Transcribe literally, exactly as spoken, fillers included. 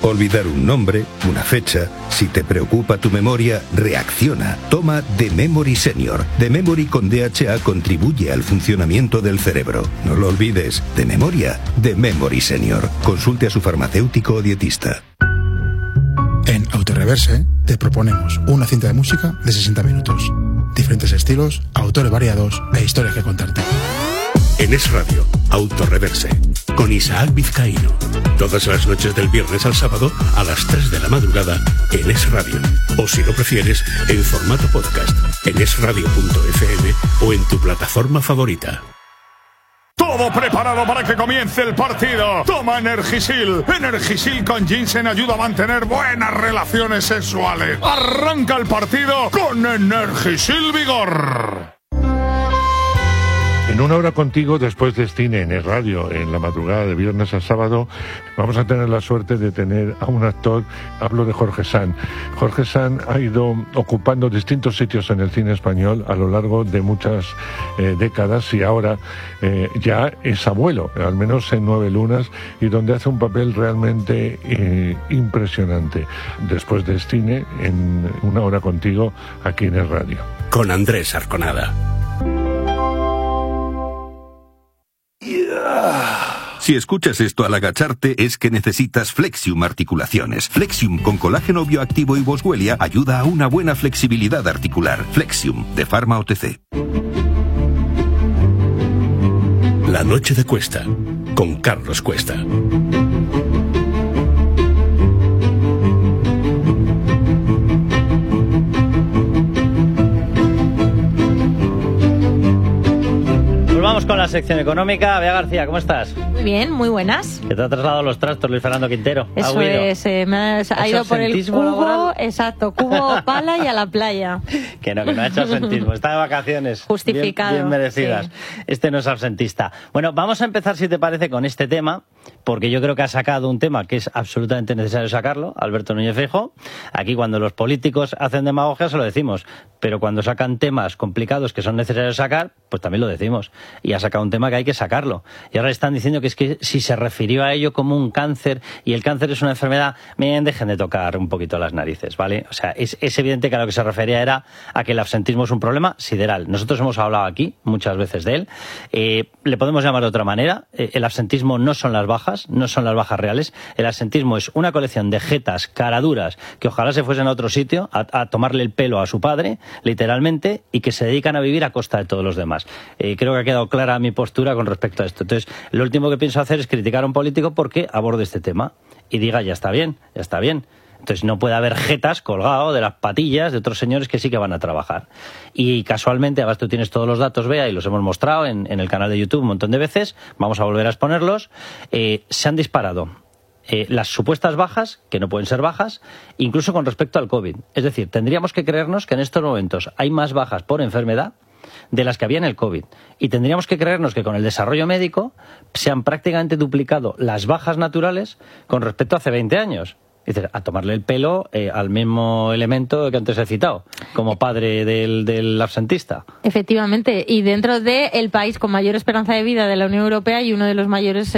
Olvidar un nombre, una fecha. Si te preocupa tu memoria, reacciona. Toma The Memory Senior. The Memory con D H A contribuye al funcionamiento del cerebro. No lo olvides. De memoria, The Memory Senior. Consulte a su farmacéutico o dietista. En Autoreverse te proponemos una cinta de música de sesenta minutos. Diferentes estilos, autores variados e historias que contarte. En Es Radio, Autoreverse, con Isaac Vizcaíno. Todas las noches del viernes al sábado a las tres de la madrugada en Es Radio. O si lo prefieres, en formato podcast, en esradio punto efe eme o en tu plataforma favorita. Todo preparado para que comience el partido. Toma Energisil. Energisil con ginseng ayuda a mantener buenas relaciones sexuales. Arranca el partido con Energisil Vigor. En una hora contigo, después de cine en Es Radio, en la madrugada de viernes a sábado, vamos a tener la suerte de tener a un actor. Hablo de Jorge Sanz. Jorge Sanz ha ido ocupando distintos sitios en el cine español a lo largo de muchas eh, décadas y ahora eh, ya es abuelo, al menos en Nueve Lunas, y donde hace un papel realmente eh, impresionante. Después de cine, en una hora contigo, aquí en Es Radio. Con Andrés Arconada. Si escuchas esto al agacharte es que necesitas Flexium Articulaciones. Flexium con colágeno bioactivo y boswellia ayuda a una buena flexibilidad articular. Flexium de Pharma O T C. La noche de Cuesta, con Carlos Cuesta. Vamos con la sección económica. Bea García, ¿cómo estás? Muy bien, muy buenas. Que te ha trasladado los trastos Luis Fernando Quintero. Eso es, eh, me ha, ha ido por el cubo, laboral? Exacto, cubo, pala y a la playa. Que no, que no ha hecho absentismo, está de vacaciones. Justificado. Bien, bien merecidas. Sí. Este no es absentista. Bueno, vamos a empezar, si te parece, con este tema, porque yo creo que ha sacado un tema que es absolutamente necesario sacarlo, Alberto Núñez Feijóo. Aquí cuando los políticos hacen demagogia se lo decimos, pero cuando sacan temas complicados que son necesarios sacar, pues también lo decimos. Y ha sacado un tema que hay que sacarlo. Y ahora están diciendo que es que si se refirió a ello como un cáncer, y el cáncer es una enfermedad, bien, dejen de tocar un poquito las narices, ¿vale? O sea, es, es evidente que a lo que se refería era a que el absentismo es un problema sideral. Nosotros hemos hablado aquí muchas veces de él. Eh, le podemos llamar de otra manera. Eh, el absentismo no son las bajas, no son las bajas reales. El absentismo es una colección de jetas caraduras que ojalá se fuesen a otro sitio a, a tomarle el pelo a su padre, literalmente, y que se dedican a vivir a costa de todos los demás. Eh, creo que ha quedado clara mi postura con respecto a esto. Entonces, lo último que pienso hacer es criticar a un político porque aborde este tema y diga, ya está bien, ya está bien. Entonces no puede haber jetas colgado de las patillas de otros señores que sí que van a trabajar. Y casualmente, además tú tienes todos los datos, Bea, y los hemos mostrado en, en el canal de YouTube un montón de veces, vamos a volver a exponerlos, eh, se han disparado eh, las supuestas bajas, que no pueden ser bajas, incluso con respecto al COVID. Es decir, tendríamos que creernos que en estos momentos hay más bajas por enfermedad de las que había en el COVID. Y tendríamos que creernos que con el desarrollo médico se han prácticamente duplicado las bajas naturales con respecto a hace veinte años. Es decir, a tomarle el pelo eh, al mismo elemento que antes he citado, como padre del, del absentista. Efectivamente, y dentro del país con mayor esperanza de vida de la Unión Europea y uno de los mayores